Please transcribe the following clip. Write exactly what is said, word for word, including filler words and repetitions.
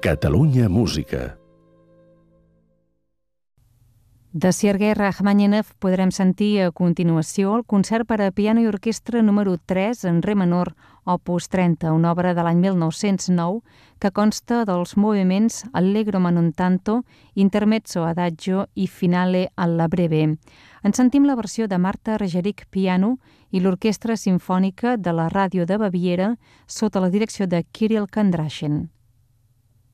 Catalunya Música. De Sergei Rachmaninoff podrem sentir a continuació el concert per a piano i orquestra número tres en re menor, opus trenta, una obra de l'any mil nou-cents nou que consta dels moviments Allegro ma non tanto, Intermezzo adagio i Finale alla breve. En sentim la versió de Marta Regerich piano i l'Orquestra Simfònica de la Ràdio de Baviera sota la direcció de Kirill Kondrashin.